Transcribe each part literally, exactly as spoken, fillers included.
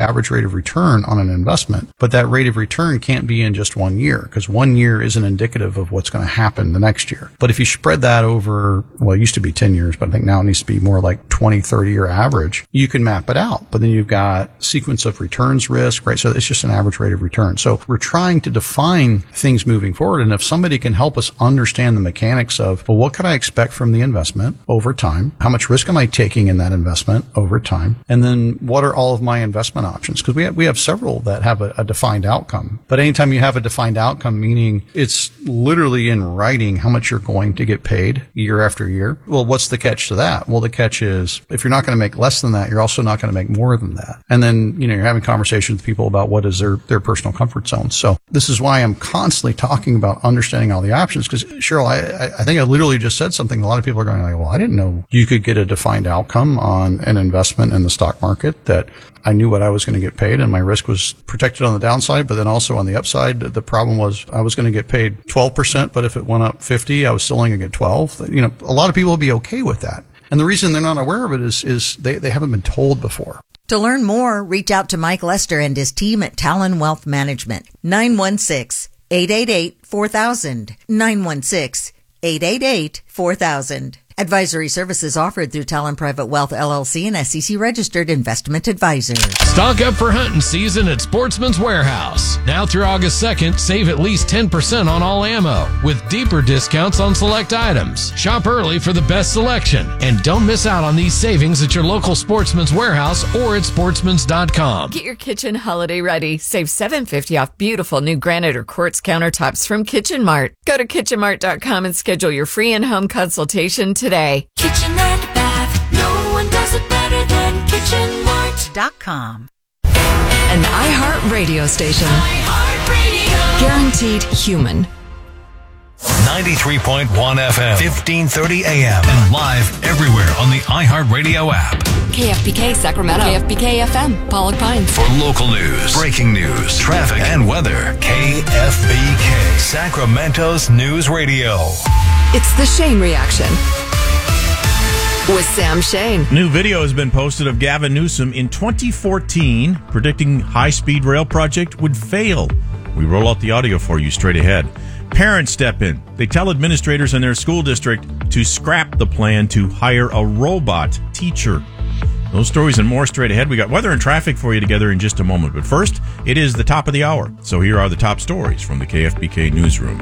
average rate of return on an investment. But that rate of return can't be in just one year, because one year isn't indicative of what's going to happen the next year. But if you spread that over, well, it used to be ten years, but I think now it needs to be more like twenty, thirty year average, you can map it out. But then you've got sequence of returns risk, right? So it's just an average rate of return. So we're trying to define things moving forward. And if somebody can help us understand the mechanics of, well, what could I expect from the investment over time? How much risk am I taking in that investment over time? And then what are all of my investment options? Because we have, we have several that have a, a defined outcome. But anytime you have a defined outcome, meaning it's literally in writing how much you're going to get paid year after year. Well, what's the catch to that? Well, the catch is if you're not going to make less than that, you're also not going to make more than that. And then, you know, you're having conversations with people about what is their, their personal comfort zone. So this is why I'm constantly talking about understanding all the options. Because Cheryl, I, I think I literally just said something. A lot of people are going like, well, I didn't know you could get a defined outcome on an investment in the stock market, that I knew what I was going to get paid and my risk was protected on the downside, but then also on the upside, the problem was I was going to get paid twelve percent, but if it went up fifty, I was still only going to get twelve. You know, a lot of people will be okay with that. And the reason they're not aware of it is, is they, they haven't been told before. To learn more, reach out to Mike Lester and his team at Talon Wealth Management. nine one six, eight eight eight, four thousand. nine one six, eight eight eight, four thousand. Advisory services offered through Talon Private Wealth, L L C, and S E C registered investment advisor. Stock up for hunting season at Sportsman's Warehouse. Now through August second, save at least ten percent on all ammo with deeper discounts on select items. Shop early for the best selection and don't miss out on these savings at your local Sportsman's Warehouse or at sportsmans dot com. Get your kitchen holiday ready. Save seven dollars and fifty cents off beautiful new granite or quartz countertops from Kitchen Mart. Go to kitchen mart dot com and schedule your free in-home consultation today. Today. Kitchen and bath, no one does it better than kitchen mart dot com. An iHeart radio station. iHeart Radio. Guaranteed human. ninety-three point one F M, fifteen thirty A M, and live everywhere on the iHeart Radio app. K F B K Sacramento. K F B K F M, Pollock Pines. For local news, breaking news, traffic, and weather, K F B K, Sacramento's News Radio. It's the Shane Reaction with Sam Shane. New video has been posted of Gavin Newsom in twenty fourteen predicting high-speed rail project would fail. We roll out the audio for you straight ahead. Parents step in. They tell administrators in their school district to scrap the plan to hire a robot teacher. Those stories and more straight ahead. We got weather and traffic for you together in just a moment. But first, it is the top of the hour. So here are the top stories from the K F B K newsroom.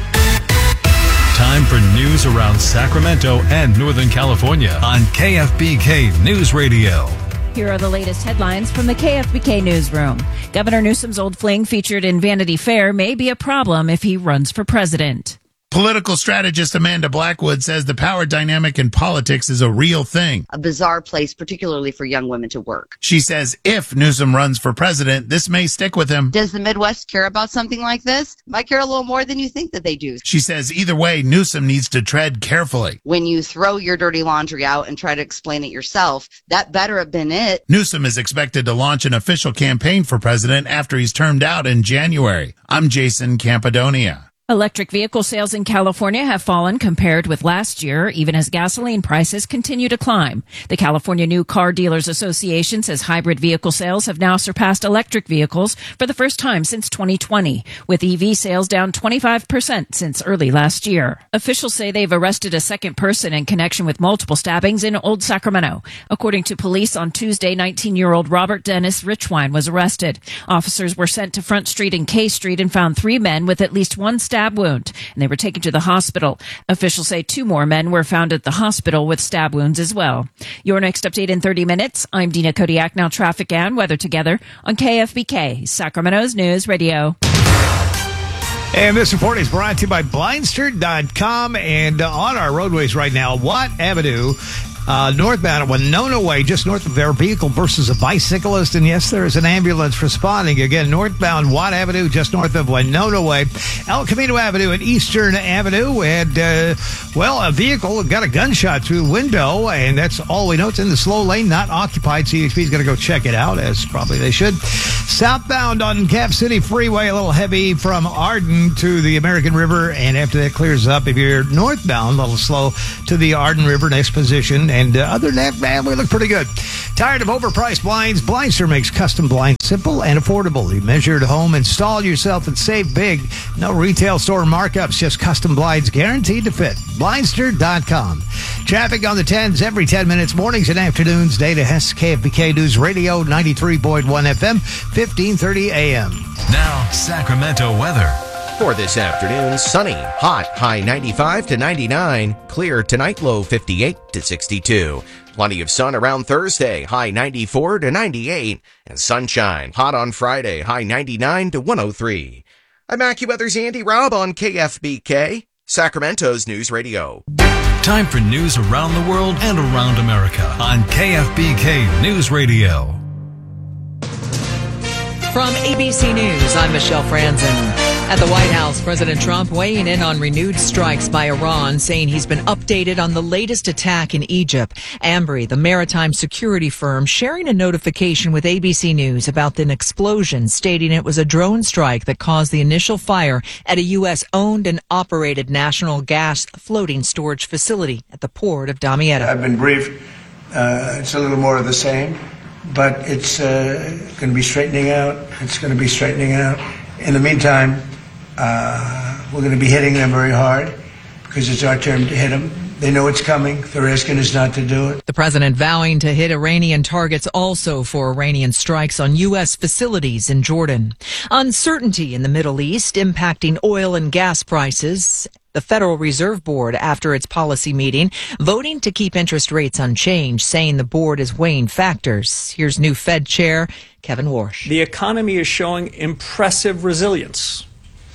Time for news around Sacramento and Northern California on K F B K News Radio. Here are the latest headlines from the K F B K newsroom. Governor Newsom's old fling featured in Vanity Fair may be a problem if he runs for president. Political strategist Amanda Blackwood says the power dynamic in politics is a real thing. A bizarre place, particularly for young women to work. She says if Newsom runs for president, this may stick with him. Does the Midwest care about something like this? Might care a little more than you think that they do. She says either way, Newsom needs to tread carefully. When you throw your dirty laundry out and try to explain it yourself, that better have been it. Newsom is expected to launch an official campaign for president after he's termed out in January. I'm Jason Campidonia. Electric vehicle sales in California have fallen compared with last year, even as gasoline prices continue to climb. The California New Car Dealers Association says hybrid vehicle sales have now surpassed electric vehicles for the first time since twenty twenty, with E V sales down twenty-five percent since early last year. Officials say they've arrested a second person in connection with multiple stabbings in Old Sacramento. According to police, on Tuesday, nineteen-year-old Robert Dennis Richwine was arrested. Officers were sent to Front Street and K Street and found three men with at least one stab stab wound, and they were taken to the hospital. Officials say two more men were found at the hospital with stab wounds as well. Your next update in thirty minutes. I'm Dina Kodiak. Now traffic and weather together on K F B K, Sacramento's News Radio. And this report is brought to you by Blindster dot com. And uh, on our roadways right now, Watt Avenue, uh, northbound at Winona Way, just north of their vehicle versus a bicyclist. And yes, there is an ambulance responding. Again, northbound Watt Avenue, just north of Winona Way. El Camino Avenue and Eastern Avenue. And, uh, well, a vehicle got a gunshot through the window. And that's all we know. It's in the slow lane, not occupied. C H P is going to go check it out, as probably they should. Southbound on Cap City Freeway, a little heavy from Arden to the American River. And after that clears up, if you're northbound, a little slow to the Arden River next position. And uh, other than that, man, we look pretty good. Tired of overpriced blinds? Blindster makes custom blinds simple and affordable. You measure at home, install yourself, and save big. No retail store markups, just custom blinds guaranteed to fit. Blindster dot com. Traffic on the tens every ten minutes, mornings and afternoons. Data Hess, K F B K News Radio, ninety-three point one F M, fifteen thirty A M. Now, Sacramento weather. For this afternoon, sunny, hot, high ninety-five to ninety-nine, clear tonight, low fifty-eight to sixty-two. Plenty of sun around Thursday, high ninety-four to ninety-eight, and sunshine, hot on Friday, high ninety-nine to one oh three. I'm AccuWeather's Andy Robb on K F B K, Sacramento's News Radio. Time for news around the world and around America on K F B K News Radio. From A B C News, I'm Michelle Franzen. At the White House, President Trump weighing in on renewed strikes by Iran, saying he's been updated on the latest attack in Egypt. Ambry, the maritime security firm, sharing a notification with A B C News about an explosion, stating it was a drone strike that caused the initial fire at a U S-owned and operated national gas floating storage facility at the port of Damietta. I've been briefed. Uh, it's a little more of the same, but it's uh, going to be straightening out. It's going to be straightening out. In the meantime, uh, we're going to be hitting them very hard because it's our turn to hit them. They know it's coming. They're asking us not to do it. The president vowing to hit Iranian targets also for Iranian strikes on U S facilities in Jordan. Uncertainty in the Middle East impacting oil and gas prices. The Federal Reserve Board, after its policy meeting, voting to keep interest rates unchanged, saying the board is weighing factors. Here's new Fed Chair Kevin Warsh. The economy is showing impressive resilience.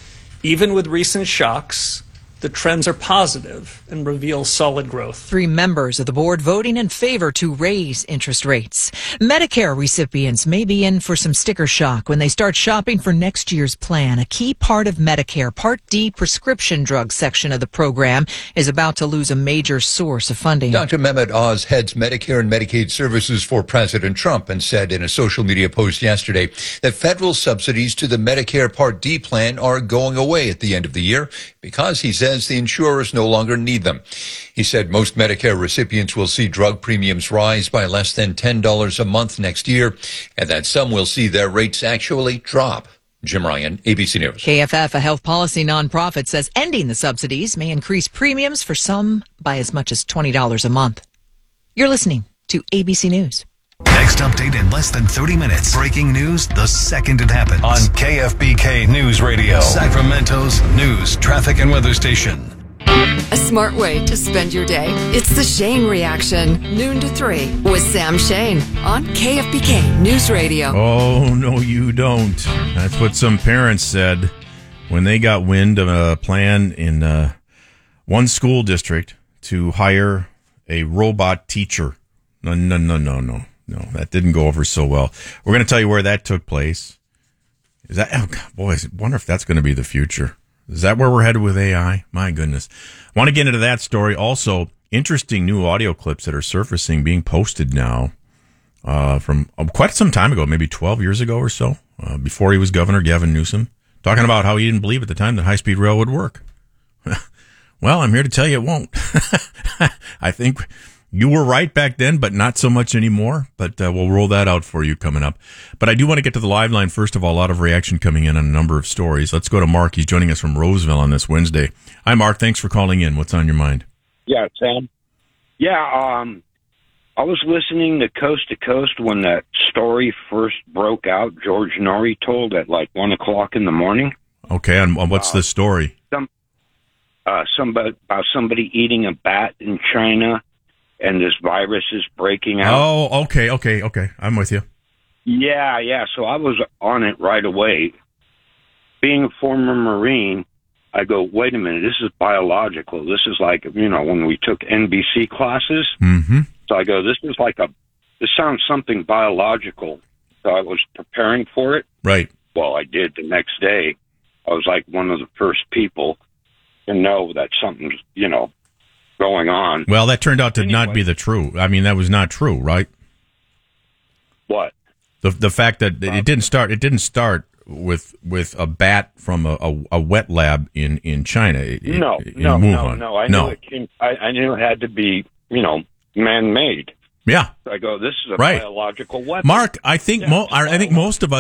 Even with recent shocks, the trends are positive and reveal solid growth. Three members of the board voting in favor to raise interest rates. Medicare recipients may be in for some sticker shock when they start shopping for next year's plan. A key part of Medicare, Part D prescription drug section of the program, is about to lose a major source of funding. Doctor Mehmet Oz heads Medicare and Medicaid services for President Trump and said in a social media post yesterday that federal subsidies to the Medicare Part D plan are going away at the end of the year because, he said, the insurers no longer need them. He said most Medicare recipients will see drug premiums rise by less than ten dollars a month next year, and that some will see their rates actually drop. Jim Ryan, A B C News. K F F, a health policy nonprofit, says ending the subsidies may increase premiums for some by as much as twenty dollars a month. You're listening to A B C News. Next update in less than thirty minutes. Breaking news the second it happens. On K F B K News Radio, Sacramento's news, traffic, and weather station. A smart way to spend your day. It's the Shane Reaction, noon to three, with Sam Shane on K F B K News Radio. Oh, no, you don't. That's what some parents said when they got wind of a plan in uh, one school district to hire a robot teacher. No, no, no, no, no. No, that didn't go over so well. We're going to tell you where that took place. Is that, oh, God, boy, I wonder if that's going to be the future. Is that where we're headed with A I? My goodness. I want to get into that story. Also, interesting new audio clips that are surfacing, being posted now uh, from uh, quite some time ago, maybe twelve years ago or so, uh, before he was governor, Gavin Newsom, talking about how he didn't believe at the time that high-speed rail would work. Well, I'm here to tell you it won't. I think you were right back then, but not so much anymore. But uh, we'll roll that out for you coming up. But I do want to get to the live line. First of all, a lot of reaction coming in on a number of stories. Let's go to Mark. He's joining us from Roseville on this Wednesday. Hi, Mark. Thanks for calling in. What's on your mind? Yeah, Sam. Yeah, um, I was listening to Coast to Coast when that story first broke out. George Norrie told at like one o'clock in the morning. Okay, and what's uh, the story? Some, uh, somebody, about somebody eating a bat in China. And this virus is breaking out. Oh, okay, okay, okay. I'm with you. Yeah, yeah. So I was on it right away. Being a former Marine, I go, wait a minute, this is biological. This is like, you know, when we took N B C classes. Mm-hmm. So I go, this is like a, this sounds something biological. So I was preparing for it. Right. Well, I did the next day. I was like one of the first people to know that something's, you know, going on. Well, that turned out to anyway. not be the true. I mean, that was not true, right? What? The the fact that it didn't start. It didn't start with with a bat from a, a, a wet lab in in China. No, in no, Wuhan. no, no. I no. knew it came. I, I knew it had to be, you know, man-made. Yeah. I go, this is a Right. biological weapon. Mark, I think Yeah. mo- I think most of us